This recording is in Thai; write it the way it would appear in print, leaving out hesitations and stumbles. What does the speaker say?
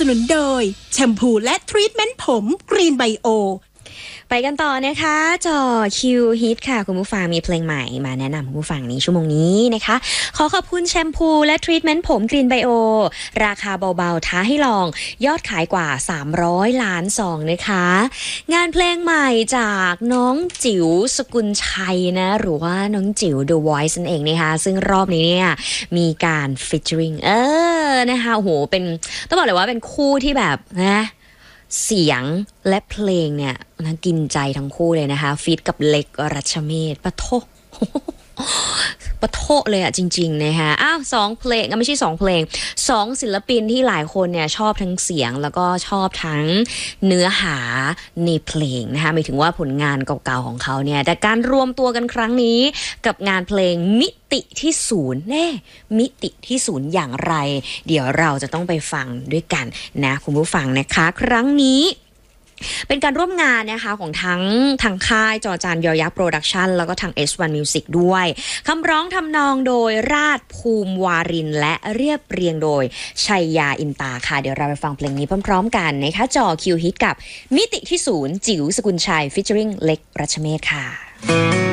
นุนโดยแชมพูและทรีทเมนต์ผมกรีนไบโอไปกันต่อนะคะจอคิวฮิตค่ะคุณผู้ฟังมีเพลงใหม่มาแนะนำคุณผู้ฟังนี้ชั่วโมงนี้นะคะขอขอบคุณแชมพูและทรีทเมนต์ผมกรีนไบโอราคาเบาๆท้าให้ลองยอดขายกว่า300 ล้านซองนะคะงานเพลงใหม่จากน้องจิ๋วสกุลชัยนะหรือว่าน้องจิ๋ว The Voice นั่นเองนะคะซึ่งรอบนี้เนี่ยมีการฟีเจอริงนะคะโอ้โหเป็นต้องบอกเลยว่าเป็นคู่ที่แบบนะเสียงและเพลงเนี่ยนะกินใจทั้งคู่เลยนะคะฟีดกับเล็กรัชเมศปะโถปะโถเลยอ่ะจริงๆนะคะ2เพลงไม่ใช่2เพลง2ศิลปินที่หลายคนเนี่ยชอบทั้งเสียงแล้วก็ชอบทั้งเนื้อหาในเพลงนะคะหมายถึงว่าผลงานเก่าๆของเขาเนี่ยแต่การรวมตัวกันครั้งนี้กับงานเพลงมิติที่0มิติที่0อย่างไรเดี๋ยวเราจะต้องไปฟังด้วยกันนะคุณผู้ฟังนะคะครั้งนี้เป็นการร่วมงานนะคะของทั้งทางค่ายจอจานยอยักษ์โปรดักชั่นแล้วก็ทาง S1 Music ด้วยคำร้องทำนองโดยราชภูมิวารินและเรียบเรียงโดยชัยยาอินตาค่ะเดี๋ยวเราไปฟังเพลงนี้พร้อมๆกันนะคะจอคิวฮิตกับมิติที่0จิ๋วสกุลชัยฟีเจอริงเล็กรัชเมศค่ะ